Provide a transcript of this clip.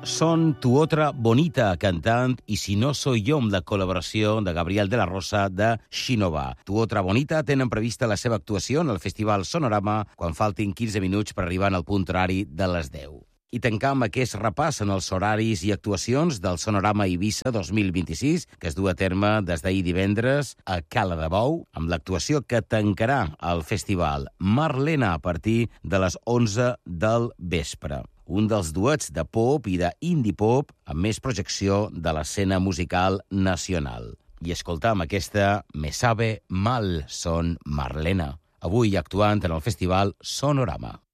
són Tu Otra Bonita, cantant I Si no soy yo, amb la col·laboració de Gabriel de la Rosa de Xinova. Tu Otra Bonita tenen prevista la seva actuació en el Festival Sonorama quan faltin 15 minuts per arribar al punt horari de les 10. I tancam aquest repàs en els horaris i actuacions del Sonorama Eivissa 2026, que es du a terme des d'ahir divendres a Cala de Bou, amb l'actuació que tancarà el festival Marlena a partir de les 11 del vespre. Un dels duets de pop i d'indie pop amb més projecció de l'escena musical nacional. I escoltam aquesta Me sabe mal, son Marlena, avui actuant en el festival Sonorama.